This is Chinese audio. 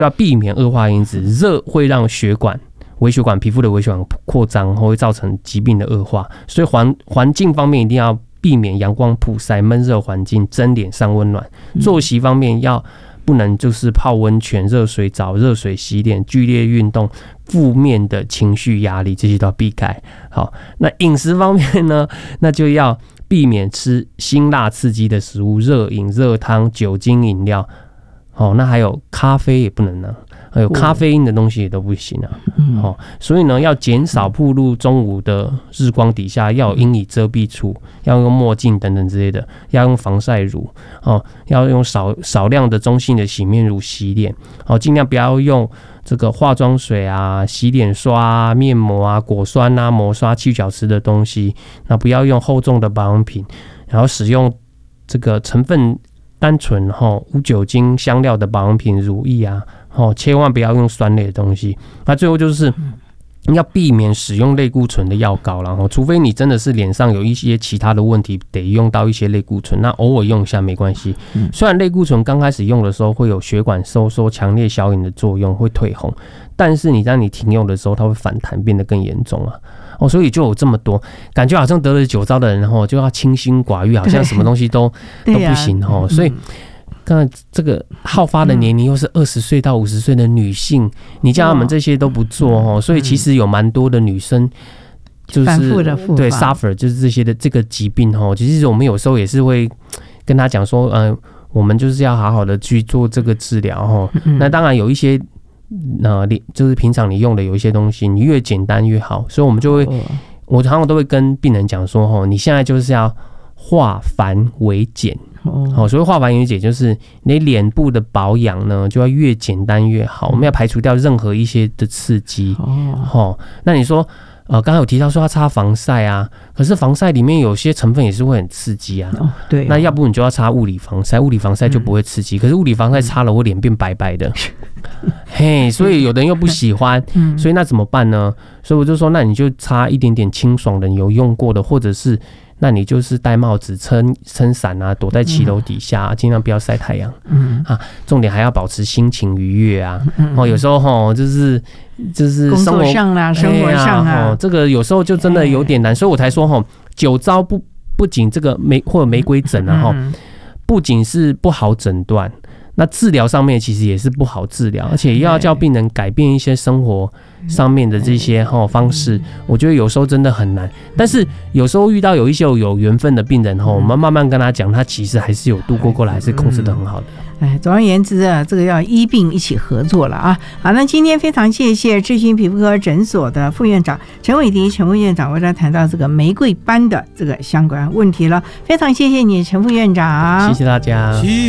要避免恶化因子。热会让皮肤的微血管扩张，会造成疾病的恶化。所以环境方面一定要避免阳光曝晒、闷热环境，蒸脸上温暖。作息方面不能就是泡温泉、热水澡、热水洗脸、剧烈运动、负面的情绪压力，这些都要避开。好，那饮食方面呢，那就要避免吃辛辣刺激的食物、热饮、热汤、酒精饮料。好，那还有咖啡也不能呢，还有咖啡因的东西也都不行啊。好，所以呢，要减少暴露中午的日光底下，要有阴影遮蔽处，要用墨镜等等之类的，要用防晒乳，要用少量的中性的洗面乳洗脸，尽量不要用这个化妆水啊、洗脸刷啊、面膜啊、果酸啊、磨刷、去角质的东西，那不要用厚重的保养品，然后使用这个成分单纯无酒精香料的保养品、乳液啊，千万不要用酸类的东西。那最后就是要避免使用类固醇的药膏啦，除非你真的是脸上有一些其他的问题，得用到一些类固醇，那偶尔用一下没关系。虽然类固醇刚开始用的时候会有血管收缩、强烈消炎的作用，会退红，但是当你停用的时候，它会反弹，变得更严重啊。所以就有这么多感觉，好像得了酒糟的人就要清心寡欲，好像什么东西都不行。所以刚才这个好发的年龄又是20岁到50岁的女性，你叫他们这些都不做，所以其实有蛮多的女生就是反复的复发， 对 suffer 就是这些的这个疾病。其实我们有时候也是会跟他讲说，我们就是要好好的去做这个治疗。那当然有一些就是平常你用的有一些东西，你越简单越好，所以我们就会，我常常都会跟病人讲说，你现在就是要化繁为简。所谓化繁为简，就是你脸部的保养呢，就要越简单越好。我们要排除掉任何一些的刺激。那你说，刚才有提到说要擦防晒啊，可是防晒里面有些成分也是会很刺激啊。 对， 那要不你就要擦物理防晒，物理防晒就不会刺激，可是物理防晒擦了我脸变白白的。所以有的人又不喜欢，所以那怎么办呢？所以我就说，那你就擦一点点清爽的，你有用过的，或者是那你就是戴帽子、撑伞啊，躲在骑楼底下，尽量不要晒太阳。重点还要保持心情愉悦啊。有时候就是工作上啦、生活上啊， 这个有时候就真的有点难，所以我才说酒糟不仅这个或者玫瑰疹啊，不仅是不好诊断。那治疗上面其实也是不好治疗，而且要叫病人改变一些生活上面的这些方式，我觉得有时候真的很难。但是有时候遇到有一些有缘分的病人，我们慢慢跟他讲，他其实还是有度过过来，还是控制得很好的。 总而言之啊，这个要医病一起合作了啊。好，那今天非常谢谢智新皮肤科诊所的副院长陈伟迪陈副院长为大家谈到这个玫瑰斑的这个相关问题了，非常谢谢你陈副院长， 谢谢大家。